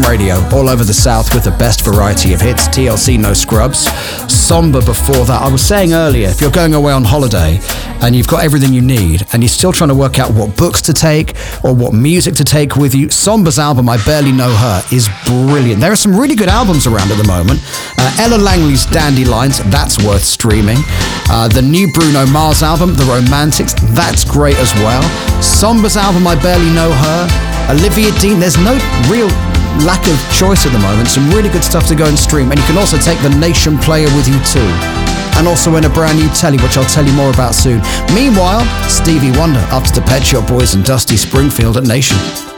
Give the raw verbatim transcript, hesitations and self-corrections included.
radio all over the South with the best variety of hits. T L C, No Scrubs. Somber before that. I was saying earlier, if you're going away on holiday and you've got everything you need and you're still trying to work out what books to take or what music to take with you, Somber's album, I Barely Know Her, is brilliant. There are some really good albums around at the moment. Uh, Ella Langley's Dandelions, that's worth streaming. Uh, the new Bruno Mars album, The Romantics, that's great as well. Somber's album, I Barely Know Her. Olivia Dean, there's no real lack of choice at the moment. Some really good stuff to go and stream. And you can also take the Nation player with you too. And also win a brand new telly, which I'll tell you more about soon. Meanwhile, Stevie Wonder up to the Pet Shop Boys and Dusty Springfield at Nation.